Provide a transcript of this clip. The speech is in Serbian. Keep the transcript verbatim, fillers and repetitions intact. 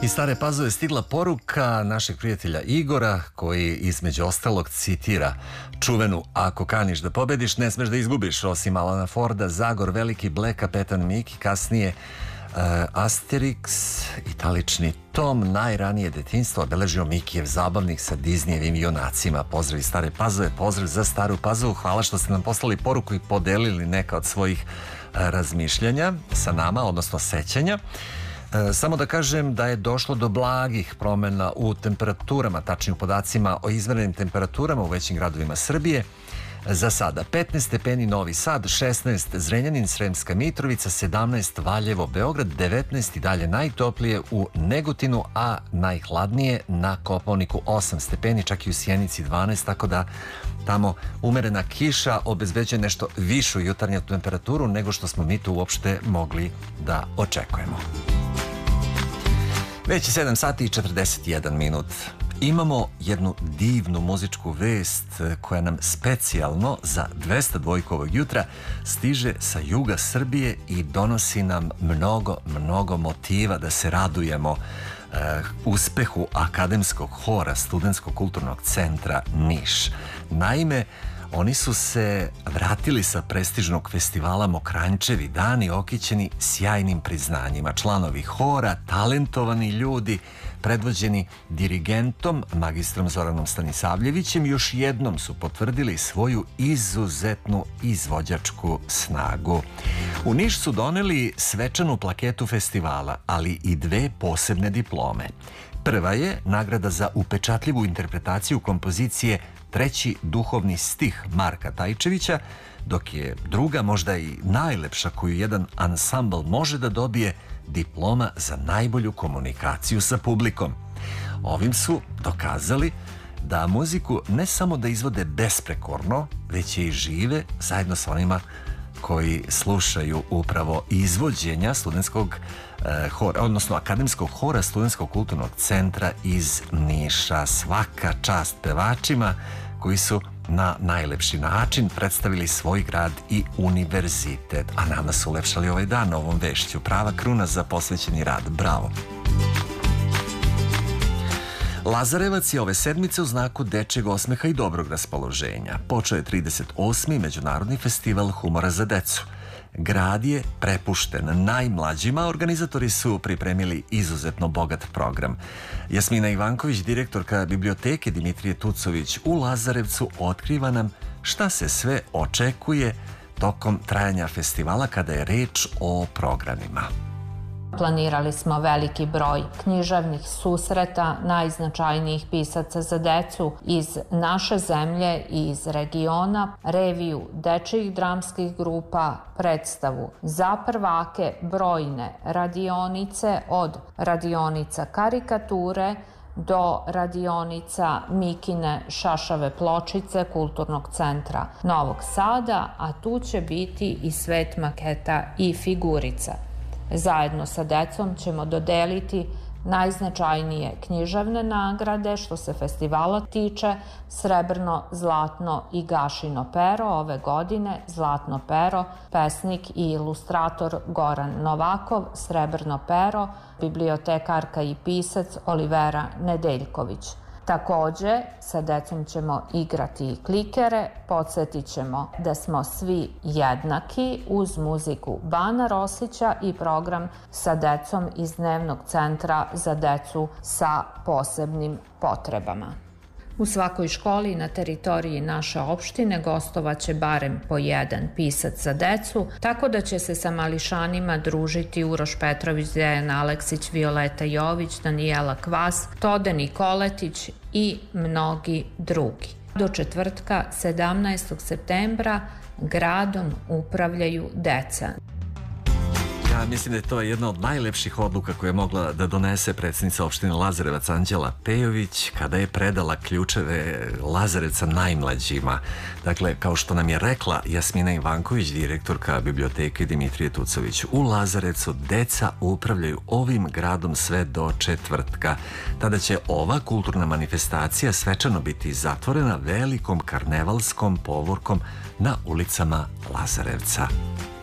Iz Stare Pazove je stigla poruka našeg prijatelja Igora, koji između ostalog citira čuvenu "Ako kaniš da pobediš, ne smeš da izgubiš", osim Alana Forda, Zagor Veliki, Black, Kapetan Miki, kasnije uh, Asterix, italični Tom, najranije detinjstvo obeležio Mikijev zabavnik sa Disneyevim junacima. Pozdrav iz Stare Pazove, pozdrav za Staru Pazovu, hvala što ste nam poslali poruku i podelili neka od svojih uh, razmišljanja sa nama, odnosno sećanja. Samo da kažem da je došlo do blagih promjena u temperaturama, tačnim podacima o izvanrednim temperaturama u većim gradovima Srbije. Za sada petnaest stepeni Novi Sad, šesnaest Zrenjanin, Sremska Mitrovica, sedamnaest Valjevo, Beograd, devetnaest i dalje najtoplije u Negotinu, a najhladnije na Kopaoniku osam stepeni, čak i u Sjenici dvanaest, tako da tamo umerena kiša obezbeđuje nešto višu jutarnju temperaturu nego što smo mi tu uopšte mogli da očekujemo. Već je sedam sati i četrdeset jedan minut. Imamo jednu divnu muzičku vest koja nam specijalno za dvesta dvojku ovog jutra stiže sa juga Srbije i donosi nam mnogo, mnogo motiva da se radujemo uh, uspehu akademskog hora Studentskog kulturnog centra Niš. Naime, oni su se vratili sa prestižnog festivala Mokranjčevi dani okićeni sjajnim priznanjima. Članovi hora, talentovani ljudi, predvođeni dirigentom, magistrom Zoranom Stanisavljevićem, još jednom su potvrdili svoju izuzetnu izvođačku snagu. U Niš su doneli svečanu plaketu festivala, ali i dve posebne diplome. Prva je nagrada za upečatljivu interpretaciju kompozicije Treći duhovni stih Marka Tajčevića, dok je druga, možda i najlepša koju jedan ansambl može da dobije, diploma za najbolju komunikaciju sa publikom. Ovim su dokazali da muziku ne samo da izvode besprekorno, već i žive zajedno sa onima koji slušaju upravo izvođenja studentskog eh, hora, odnosno akademskog hora Studentskog kulturnog centra iz Niša. Svaka čast pevačima koji su na najlepši način predstavili svoj grad i univerzitet, a nama su ulepšali ovaj dan ovom vešću. Prava kruna za posvećeni rad. Bravo! Lazarevac je ove sedmice u znaku dečjeg osmeha i dobrog raspoloženja. Počeo je trideset osmi Međunarodni festival humora za decu. Grad je prepušten najmlađima, organizatori su pripremili izuzetno bogat program. Jasmina Ivanković, direktorka biblioteke Dimitrije Tucović u Lazarevcu, otkriva nam šta se sve očekuje tokom trajanja festivala kada je reč o programima. Planirali smo veliki broj književnih susreta najznačajnijih pisaca za decu iz naše zemlje i iz regiona, reviju dečijih dramskih grupa, predstavu za prvake, brojne radionice, od radionica karikature do radionica Mikine šašave pločice Kulturnog centra Novog Sada, a tu će biti i svet maketa i figurica. Zajedno sa decom ćemo dodeliti najznačajnije književne nagrade što se festivala tiče: srebrno, zlatno i gašino pero. Ove godine zlatno pero pesnik i ilustrator Goran Novakov, srebrno pero bibliotekarka i pisac Olivera Nedeljković. Takođe, sa decom ćemo igrati i klikere, podsjetit ćemo da smo svi jednaki uz muziku Bana Rosića i program sa decom iz Dnevnog centra za decu sa posebnim potrebama. U svakoj školi na teritoriji naše opštine gostovaće barem po jedan pisac za decu, tako da će se sa mališanima družiti Uroš Petrović, Dejan Aleksić, Violeta Jović, Danijela Kvas, Tode Nikoletić i mnogi drugi. Do četvrtka sedamnaestog septembra gradom upravljaju deca. Ja mislim da je to jedna od najlepših odluka koje je mogla da donese predsjednica opštine Lazarevac Anđela Pejović kada je predala ključeve Lazarevca najmlađima. Dakle, kao što nam je rekla Jasmina Ivanković, direktorka biblioteke Dimitrije Tucović u Lazarevcu, deca upravljaju ovim gradom sve do četvrtka. Tada će ova kulturna manifestacija svečano biti zatvorena velikom karnevalskom povorkom na ulicama Lazarevca.